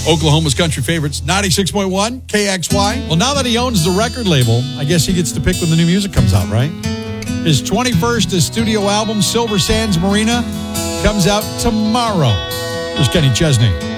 Oklahoma's country favorites, 96.1 KXY. Well, now that he owns the record label, I guess he gets to pick when the new music comes out, right? His 21st studio album, Silver Sands Marina, comes out tomorrow. Here's Kenny Chesney.